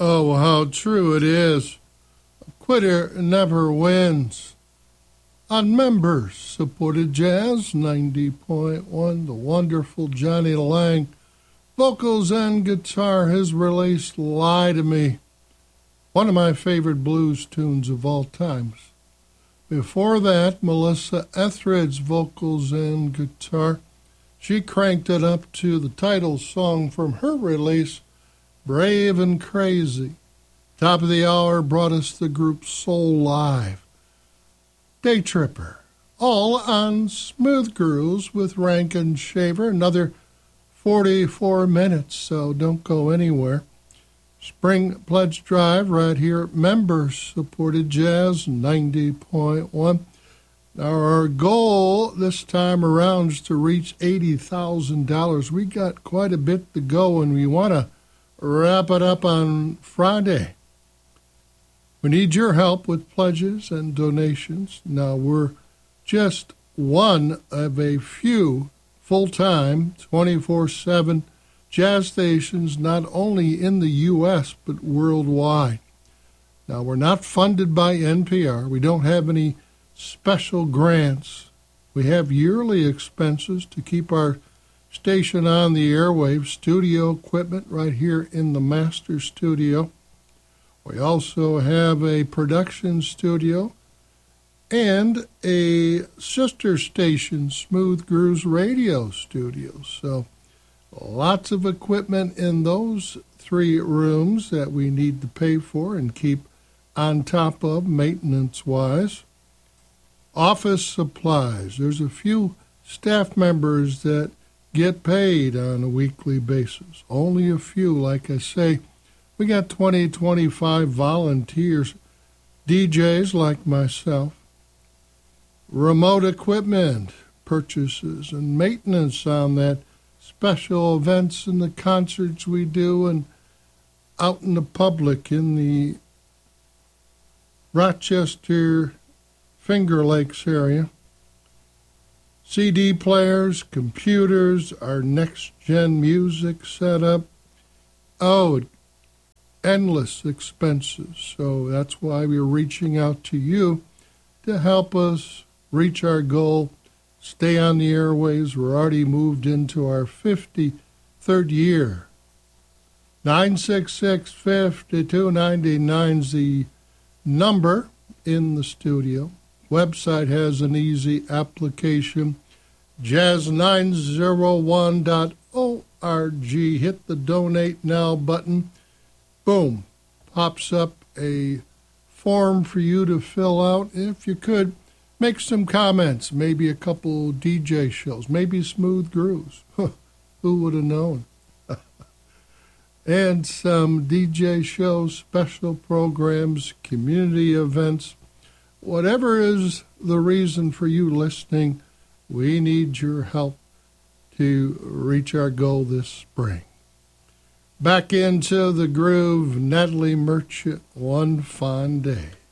Oh, how true it is. A quitter never wins. On members-supported Jazz 90.1, the wonderful Johnny Lang, vocals and guitar, has released Lie to Me, one of my favorite blues tunes of all times. Before that, Melissa Etheridge, vocals and guitar. She cranked it up to the title song from her release, Brave and Crazy. Top of the hour brought us the group Soul Live. Day Tripper, all on Smooth Grooves with Rankin Shaver. Another 44 minutes, so don't go anywhere. Spring Pledge Drive right here, member-supported Jazz 90.1. Now our goal this time around is to reach $80,000. We got quite a bit to go, and we want to wrap it up on Friday. We need your help with pledges and donations. Now we're just one of a few full-time, 24/7 jazz stations, not only in the U.S., but worldwide. Now, we're not funded by NPR. We don't have any special grants. We have yearly expenses to keep our station on the airwaves, studio equipment right here in the master studio. We also have a production studio and a sister station, Smooth Grooves Radio Studio. So lots of equipment in those three rooms that we need to pay for and keep on top of maintenance-wise. Office supplies. There's a few staff members that get paid on a weekly basis. Only a few, like I say. We got 20, 25 volunteers, DJs like myself. Remote equipment purchases and maintenance on that, special events and the concerts we do and out in the public in the Rochester, Finger Lakes area. CD players, computers, our next-gen music setup. Oh, endless expenses. So that's why we're reaching out to you to help us reach our goal, stay on the airways. We're already moved into our 53rd year. 966-5299 is the number in the studio. Website has an easy application, jazz901.org. Hit the Donate Now button. Boom. Pops up a form for you to fill out. If you could, make some comments, maybe a couple DJ shows, maybe Smooth Grooves. Who would have known? And some DJ shows, special programs, community events. Whatever is the reason for you listening, we need your help to reach our goal this spring. Back into the groove, Natalie Merchant, One Fine Day.